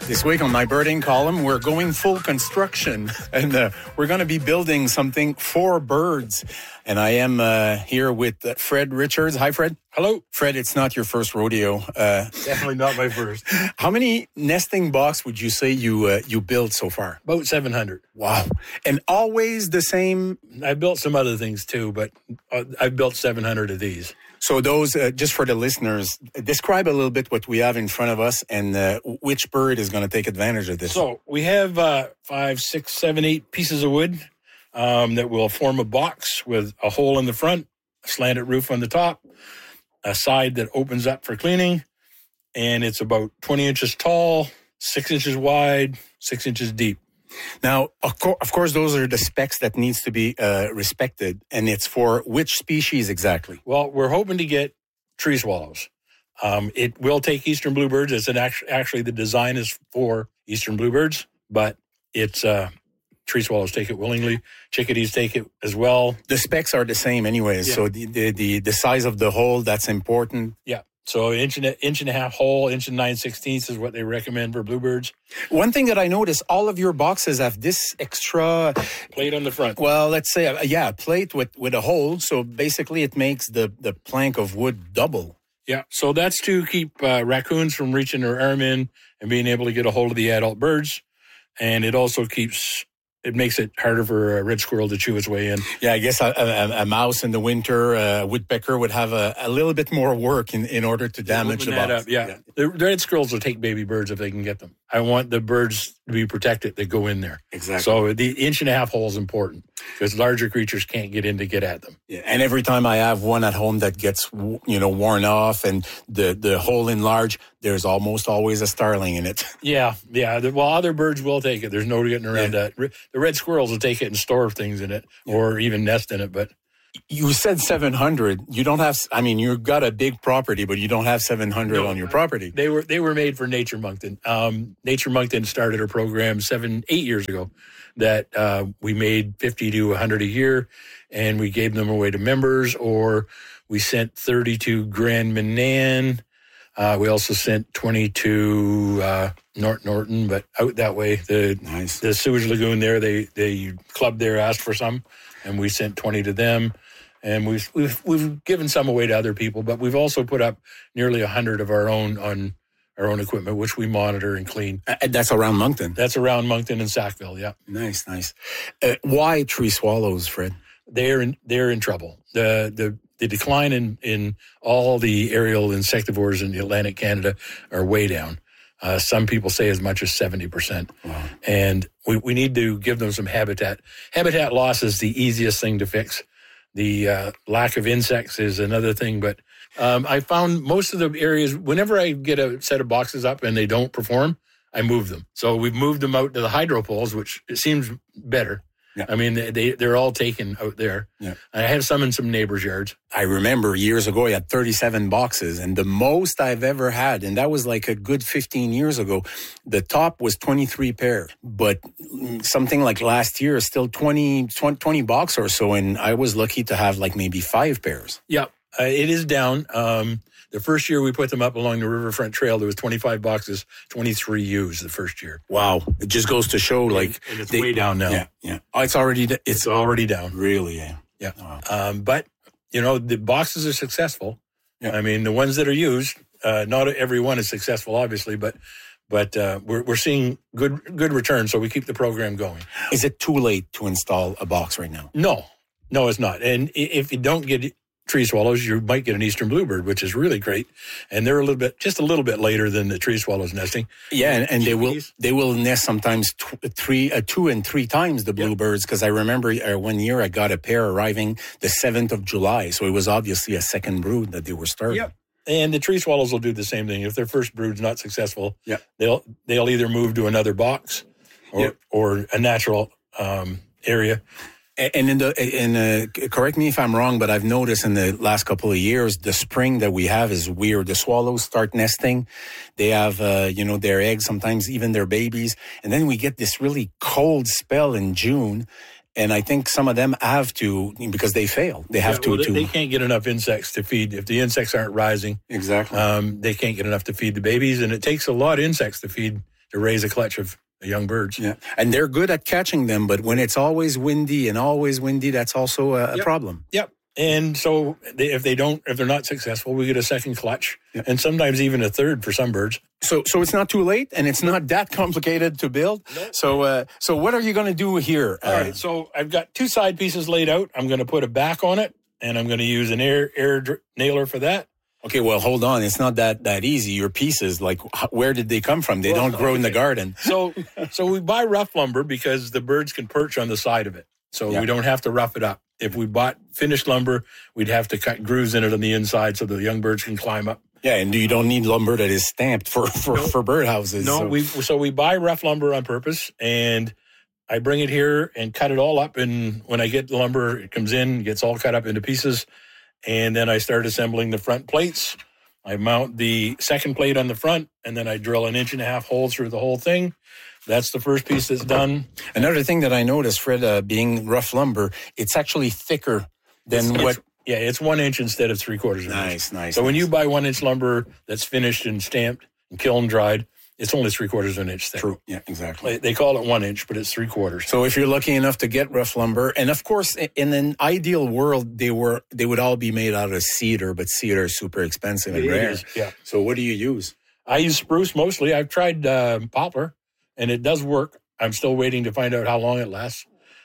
This week on my birding column, we're going full construction, and we're going to be building something for birds. And I am here with Fred Richards. Hi, Fred. Hello. Fred, it's not your first rodeo. Definitely not my first. How many nesting box would you say you built so far? About 700. Wow. And always the same? I built some other things too, but I've built 700 of these. So those, just for the listeners, describe a little bit what we have in front of us and which bird is going to take advantage of this. So we have 5, 6, 7, 8 pieces of wood that will form a box with a hole in the front, a slanted roof on the top, a side that opens up for cleaning, and it's about 20 inches tall, 6 inches wide, 6 inches deep. Now, of course, those are the specs that needs to be respected, and it's for which species exactly? Well, we're hoping to get tree swallows. It will take eastern bluebirds. It's actually the design is for eastern bluebirds, but it's tree swallows take it willingly. Chickadees take it as well. The specs are the same anyways, so the size of the hole, that's important. Yeah. So inch and a half hole, inch and 9/16 is what they recommend for bluebirds. One thing that I noticed, all of your boxes have this extra plate on the front. Well, let's say, a plate with a hole. So basically it makes the plank of wood double. Yeah. So that's to keep raccoons from reaching their arm in and being able to get a hold of the adult birds. And it also makes it harder for a red squirrel to chew its way in. Yeah, I guess a mouse in the winter, a woodpecker would have a little bit more work in order to damage the box. Yeah. The red squirrels will take baby birds if they can get them. I want the birds to be protected that go in there. Exactly. So the inch and a half hole is important because larger creatures can't get in to get at them. Yeah, and every time I have one at home that gets worn off and the hole enlarged, there's almost always a starling in it. Yeah. Well, other birds will take it. There's no getting around that. The red squirrels will take it and store things in it or even nest in it. But you said 700. You don't have. I mean, you've got a big property, but you don't have 700 on your property. They were made for Nature Moncton. Nature Moncton started a program 8 years ago that we made 50 to 100 a year, and we gave them away to members, or we sent 30 to Grand Manan. We also sent 20 to Norton, but out that way. The sewage lagoon there, the club there asked for some, and we sent 20 to them. And we've given some away to other people, but we've also put up nearly 100 of our own on our own equipment, which we monitor and clean. That's around Moncton. That's around Moncton and Sackville. Yeah. Nice. Why tree swallows, Fred? They're in trouble. The decline in all the aerial insectivores in Atlantic Canada are way down. Some people say as much as 70%. Wow. And we need to give them some habitat. Habitat loss is the easiest thing to fix. The lack of insects is another thing. But I found most of the areas, whenever I get a set of boxes up and they don't perform, I move them. So we've moved them out to the hydro poles, which it seems better. Yeah. I mean, they're all taken out there. Yeah. I have some in some neighbors' yards. I remember years ago, I had 37 boxes, and the most I've ever had, and that was like a good 15 years ago, the top was 23 pair. But something like last year, still 20 box or so, and I was lucky to have like maybe 5 pairs. Yeah, it is down. The first year we put them up along the Riverfront Trail, there was 25 boxes, 23 used the first year. Wow. It just goes to show, like... And it's way down now. Yeah. Oh, it's already down. Really, yeah. Yeah. Wow. But, the boxes are successful. Yeah. I mean, the ones that are used, not every one is successful, obviously, but we're seeing good return, so we keep the program going. Is it too late to install a box right now? No, it's not. And if you don't get tree swallows, you might get an eastern bluebird, which is really great. And they're just a little bit later than the tree swallows nesting. Yeah, and they will nest sometimes 2 and 3 times the bluebirds, because I remember one year I got a pair arriving the 7th of July, so it was obviously a second brood that they were starting. Yep. And the tree swallows will do the same thing. If their first brood's not successful, they'll either move to another box or a natural area. And correct me if I'm wrong, but I've noticed in the last couple of years, the spring that we have is weird. The swallows start nesting. They have, their eggs, sometimes even their babies. And then we get this really cold spell in June. And I think some of them have to, because they fail. They have to. They can't get enough insects to feed. If the insects aren't rising, exactly, they can't get enough to feed the babies. And it takes a lot of insects to feed to raise a clutch of young birds. Yeah, and they're good at catching them, but when it's always windy, that's also a problem. Yep. And so if they're not successful, we get a second clutch, and sometimes even a third for some birds. So it's not too late, and it's not that complicated to build. Nope. So what are you going to do here? All right. So I've got two side pieces laid out. I'm going to put a back on it, and I'm going to use an air nailer for that. Okay, well, hold on. It's not that easy. Your pieces, like, where did they come from? They don't grow in the garden. So we buy rough lumber because the birds can perch on the side of it. So we don't have to rough it up. If we bought finished lumber, we'd have to cut grooves in it on the inside so the young birds can climb up. Yeah, and you don't need lumber that is stamped for birdhouses. No, we buy rough lumber on purpose, and I bring it here and cut it all up. And when I get the lumber, it comes in, gets all cut up into pieces. And then I start assembling the front plates. I mount the second plate on the front, and then I drill 1.5 inch hole through the whole thing. That's the first piece that's done. Another thing that I noticed, Fred, being rough lumber, it's actually thicker than it's 1 inch instead of 3/4 inch. Nice. So when you buy 1 inch lumber that's finished and stamped and kiln dried, it's only 3/4 inch thick. True. Yeah, exactly. They call it 1 inch, but it's 3/4. So if you're lucky enough to get rough lumber, and of course, in an ideal world, they would all be made out of cedar, but cedar is super expensive and rare. Yeah. So what do you use? I use spruce mostly. I've tried poplar, and it does work. I'm still waiting to find out how long it lasts.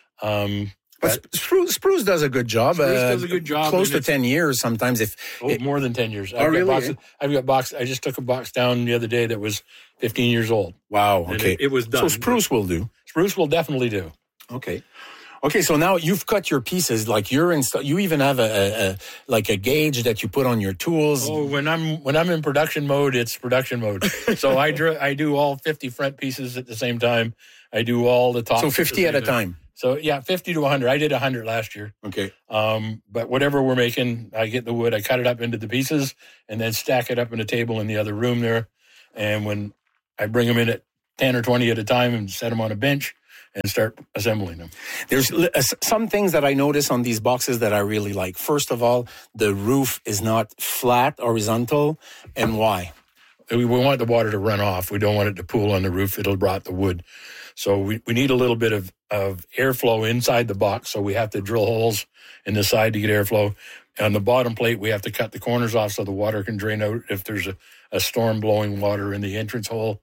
But spruce does a good job. Spruce does a good job. Close to 10 years sometimes. More than 10 years. I've got boxes. I just took a box down the other day that was 15 years old. Wow. Okay. It was done. So spruce will do. Spruce will definitely do. Okay. So now you've cut your pieces. Like you even have a gauge that you put on your tools. Oh, when I'm in production mode, it's production mode. So I do all 50 front pieces at the same time. I do all the top. So 50 at a time. So 50 to 100. I did 100 last year. Okay. But whatever we're making, I get the wood, I cut it up into the pieces, and then stack it up in a table in the other room there. And when I bring them in at 10 or 20 at a time and set them on a bench and start assembling them. There's some things that I notice on these boxes that I really like. First of all, the roof is not flat, horizontal. And why? We want the water to run off. We don't want it to pool on the roof. It'll rot the wood. So we need a little bit of airflow inside the box. So we have to drill holes in the side to get airflow. On the bottom plate, we have to cut the corners off so the water can drain out if there's a storm blowing water in the entrance hole.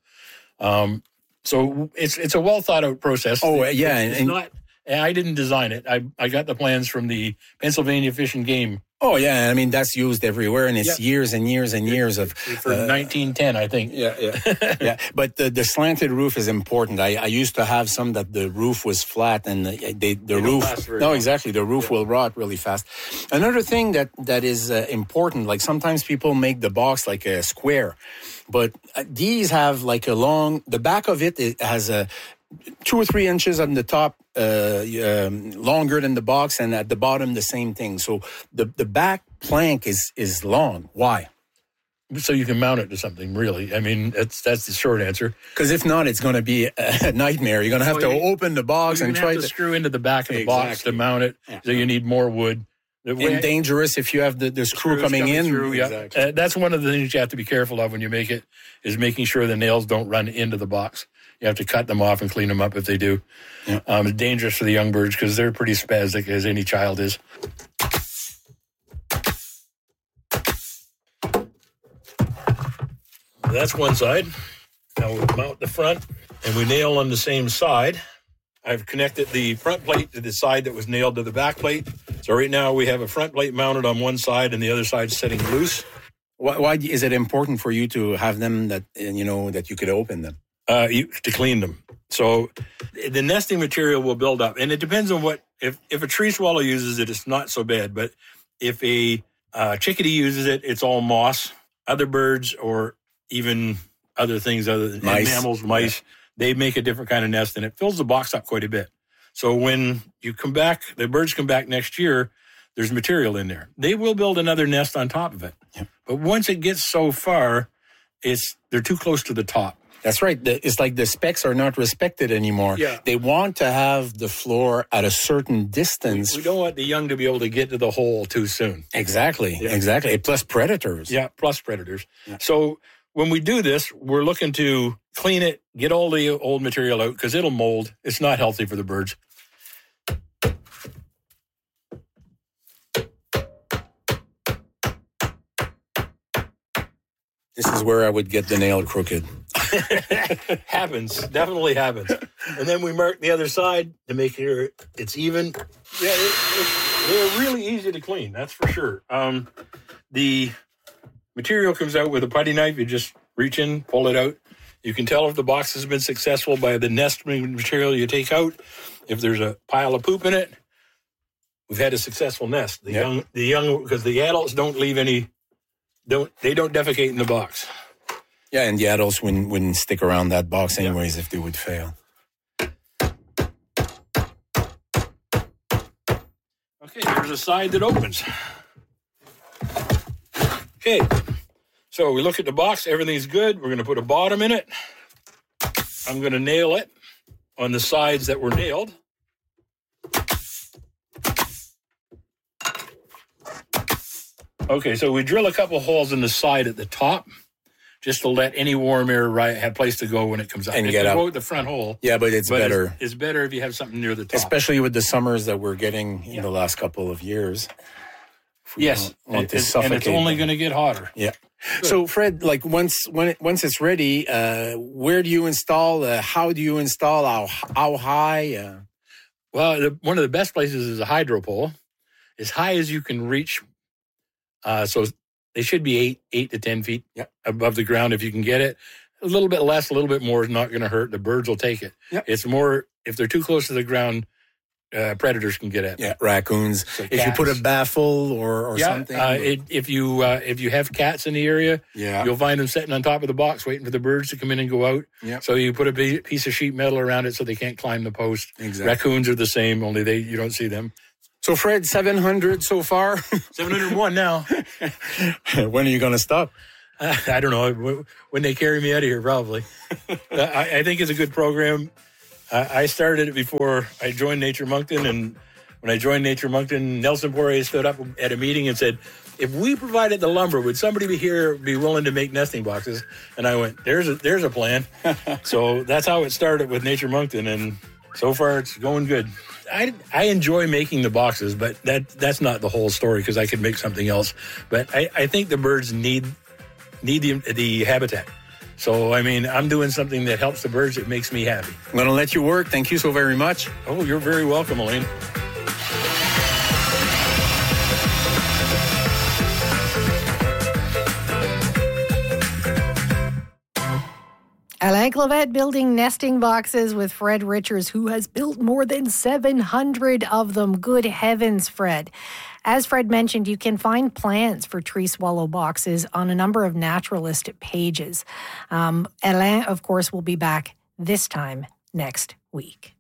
So it's a well thought out process. Oh, yeah. It's not. I didn't design it. I got the plans from the Pennsylvania Fish and Game. Oh, yeah. I mean, that's used everywhere, and it's years and years and years of... For 1910, I think. Yeah. Yeah. But the slanted roof is important. I used to have some that the roof was flat, and the roof... No, exactly. The roof will rot really fast. Another thing that is important, like sometimes people make the box like a square, but these have like a long... The back of it has a 2 or 3 inches on the top, longer than the box, and at the bottom the same thing. So the back plank is long. Why? So you can mount it to something, really. I mean, that's the short answer. Because if not, it's going to be a nightmare. You're going to have to open the box and try to screw into the back of the box to mount it. Yeah. So you need more wood. And dangerous if you have the screw coming in. Through, yeah. Exactly. That's one of the things you have to be careful of when you make it, is making sure the nails don't run into the box. You have to cut them off and clean them up if they do. Yeah. It's dangerous for the young birds because they're pretty spastic, as any child is. That's one side. Now we mount the front, and we nail on the same side. I've connected the front plate to the side that was nailed to the back plate. So right now we have a front plate mounted on one side and the other side sitting loose. Why is it important for you to have them that you could open them? To clean them. So the nesting material will build up. And it depends on if a tree swallow uses it, it's not so bad. But if a chickadee uses it, it's all moss. Other birds or even other things other than mammals, mice, they make a different kind of nest, and it fills the box up quite a bit. So when you come back, the birds come back next year, there's material in there. They will build another nest on top of it. Yep. But once it gets so far, they're too close to the top. That's right. It's like the specs are not respected anymore. Yeah. They want to have the floor at a certain distance. We don't want the young to be able to get to the hole too soon. Exactly. Yeah. Exactly. Plus predators. Yeah, plus predators. Yeah. So when we do this, we're looking to clean it, get all the old material out because it'll mold. It's not healthy for the birds. This is where I would get the nail crooked. Happens. Definitely happens. And then we mark the other side to make sure it's even. Yeah, they're really easy to clean. That's for sure. The material comes out with a putty knife. You just reach in, pull it out. You can tell if the box has been successful by the nest material you take out. If there's a pile of poop in it, we've had a successful nest. The young, because the adults don't leave any. They don't defecate in the box. Yeah, and the adults wouldn't stick around that box anyways if they would fail. Okay, there's a side that opens. Okay, so we look at the box. Everything's good. We're going to put a bottom in it. I'm going to nail it on the sides that were nailed. Okay, so we drill a couple holes in the side at the top just to let any warm air have place to go when it comes out. And if get you up. go with the front hole. Yeah, but it's better. It's better if you have something near the top. Especially with the summers that we're getting in the last couple of years. Yes, and it's only going to get hotter. Yeah. Good. So, Fred, like once it's ready, where do you install? How do you install? How high? Well, one of the best places is a hydro pole, as high as you can reach. So they should be 8 to 10 feet above the ground if you can get it. A little bit less, a little bit more is not going to hurt. The birds will take it. Yep. It's more if they're too close to the ground. Predators can get at. Yeah, raccoons. So if you put a baffle or something. If you have cats in the area, you'll find them sitting on top of the box waiting for the birds to come in and go out. Yep. So you put a piece of sheet metal around it so they can't climb the post. Exactly. Raccoons are the same, only you don't see them. So Fred, 700 so far. 701 now. When are you going to stop? I don't know. When they carry me out of here, probably. I think it's a good program. I started it before I joined Nature Moncton, and when I joined Nature Moncton, Nelson Poirier stood up at a meeting and said, if we provided the lumber, would somebody be willing to make nesting boxes? And I went, there's a plan. So that's how it started with Nature Moncton, and so far it's going good. I enjoy making the boxes, but that's not the whole story because I could make something else. But I think the birds need the habitat. So, I mean, I'm doing something that helps the birds. It makes me happy. I'm going to let you work. Thank you so very much. Oh, you're very welcome, Elaine. Alain Clavette building nesting boxes with Fred Richards, who has built more than 700 of them. Good heavens, Fred. As Fred mentioned, you can find plans for tree swallow boxes on a number of naturalist pages. Alain, of course, will be back this time next week.